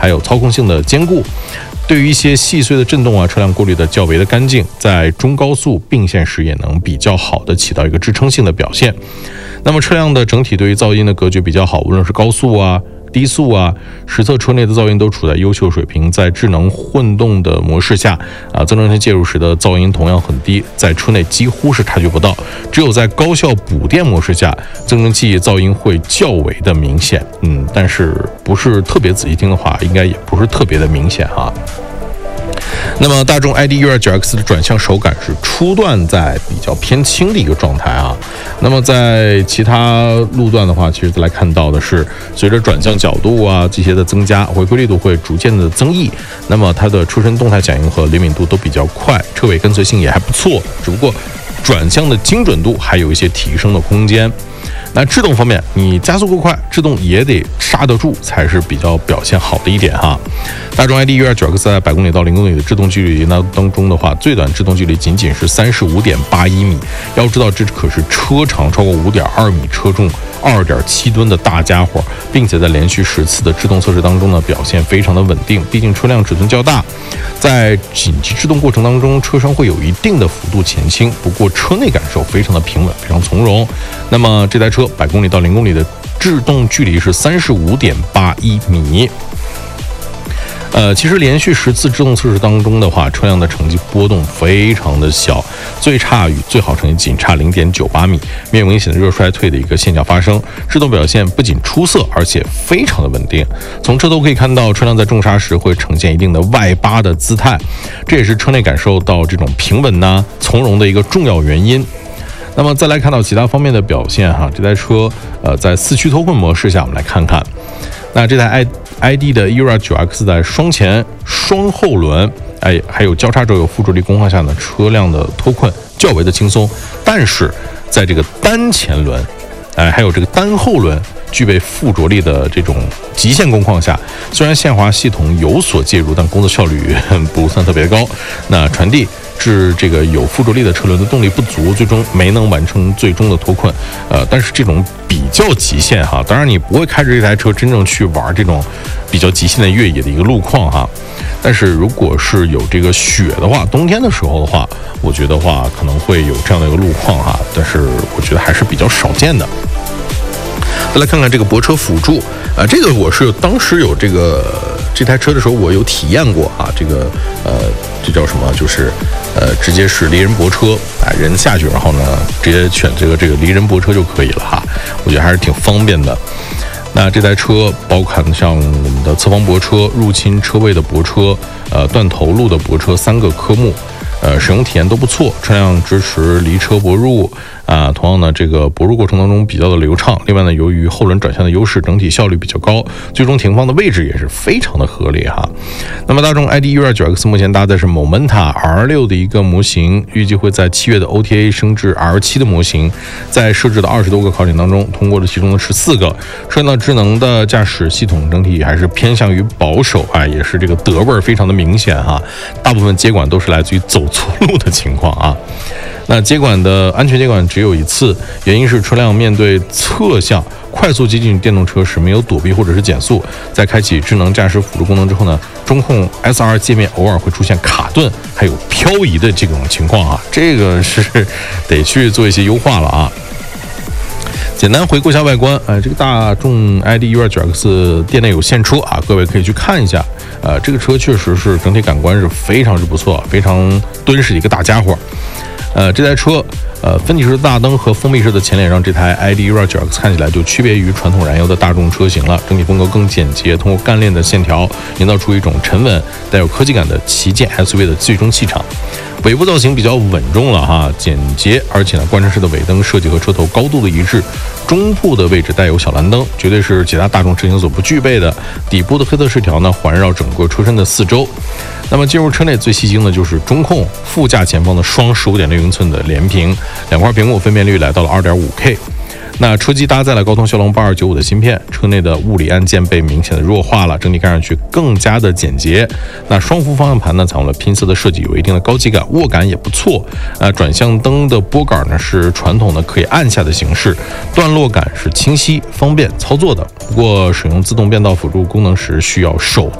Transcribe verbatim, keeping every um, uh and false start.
还有操控性的坚固。对于一些细碎的震动啊，车辆过滤的较为的干净，在中高速并线时也能比较好的起到一个支撑性的表现。那么车辆的整体对于噪音的隔绝比较好，无论是高速啊、低速啊，实测车内的噪音都处在优秀水平。在智能混动的模式下啊，增程器介入时的噪音同样很低，在车内几乎是察觉不到。只有在高效补电模式下，增程器噪音会较为的明显。嗯，但是不是特别仔细听的话，应该也不是特别的明显啊。那么大众 I D 一二九 X 的转向手感是初段在比较偏轻的一个状态啊。那么在其他路段的话，其实来看到的是，随着转向角度啊这些的增加，回馈力度会逐渐的增益。那么它的车身动态响应和灵敏度都比较快，车尾跟随性也还不错，只不过转向的精准度还有一些提升的空间。那制动方面，你加速够快，制动也得刹得住，才是比较表现好的一点哈。大众 I D 一二九 X 在百公里到零公里的制动距离呢当中的话，最短制动距离仅仅是 三十五点八一米。要知道，这可是车长超过 五点二米、车重 二点七吨的大家伙，并且在连续十次的制动测试当中呢，表现非常的稳定。毕竟车辆尺寸较大，在紧急制动过程当中，车身会有一定的幅度前倾，不过车内感受非常的平稳，非常从容。那么这台车百公里到零公里的制动距离是 三十五点八一米。呃，其实连续十次制动测试当中的话，车辆的成绩波动非常的小，最差与最好成绩仅差 零点九八米，没有明显的热衰退的一个现象发生。制动表现不仅出色，而且非常的稳定。从车头可以看到，车辆在重刹时会呈现一定的外八的姿态，这也是车内感受到这种平稳呐、从容的一个重要原因。那么再来看到其他方面的表现哈，这台车呃在四驱脱困模式下，我们来看看。那这台 i i d 的 一二九 X 在双前双后轮，哎，还有交叉轴有附着力工况下呢，车辆的脱困较为的轻松。但是在这个单前轮，哎，还有这个单后轮具备附着力的这种极限工况下，虽然限滑系统有所介入，但工作效率不算特别高。那传递致这个有附着力的车轮的动力不足，最终没能完成最终的脱困。呃，但是这种比较极限哈，当然你不会开着这台车真正去玩这种比较极限的越野的一个路况哈。但是如果是有这个雪的话，冬天的时候的话，我觉得话可能会有这样的一个路况哈，但是我觉得还是比较少见的。再来看看这个泊车辅助啊、呃，这个我是当时有这个这台车的时候，我有体验过啊，这个呃，这叫什么？就是呃，直接是离人泊车，啊，人下去，然后呢，直接选这个这个离人泊车就可以了哈。我觉得还是挺方便的。那这台车包含像我们的侧方泊车、入侵车位的泊车、呃断头路的泊车三个科目。呃，使用体验都不错，车辆支持离车泊入啊，同样呢，这个泊入过程当中比较的流畅。另外呢，由于后轮转向的优势，整体效率比较高，最终停放的位置也是非常的合理哈。那么大众 I D 一二九 X 目前搭载是 Momenta R 六 的一个模型，预计会在七月的 O T A 升至 R 七 的模型，在设置的二十多个考点当中，通过了其中的十四个。车辆智能的驾驶系统整体还是偏向于保守啊，也是这个德味儿非常的明显哈。大部分接管都是来自于走错路的情况啊。那接管的安全接管只有一次，原因是车辆面对侧向快速接近电动车时没有躲避或者是减速，在开启智能驾驶辅助功能之后呢，中控 S R 界面偶尔会出现卡顿还有漂移的这种情况啊，这个是得去做一些优化了啊。简单回顾一下外观，呃，这个大众 I D 一二九 X 店内有现车啊，各位可以去看一下。呃，这个车确实是整体感官是非常之不错，非常敦实的一个大家伙。呃，这台车，呃，分体式大灯和封闭式的前脸让这台 I D 一二九 X 看起来就区别于传统燃油的大众车型了，整体风格更简洁，通过干练的线条营造出一种沉稳、带有科技感的旗舰 S U V 的最终气场。尾部造型比较稳重了哈，简洁，而且呢，贯穿式的尾灯设计和车头高度的一致，中部的位置带有小蓝灯，绝对是其他大众车型所不具备的。底部的黑色饰条呢，环绕整个车身的四周。那么进入车内最吸睛的就是中控副驾前方的双 十五点六英寸的连屏，两块屏幕分辨率来到了 二点五 K。那车机搭载了高通骁龙八二九五的芯片，车内的物理按键被明显的弱化了，整体看上去更加的简洁。那双幅方向盘呢，采用了拼色的设计，有一定的高级感，握感也不错。呃，转向灯的拨杆呢是传统的可以按下的形式，段落感是清晰方便操作的。不过使用自动变道辅助功能时需要手动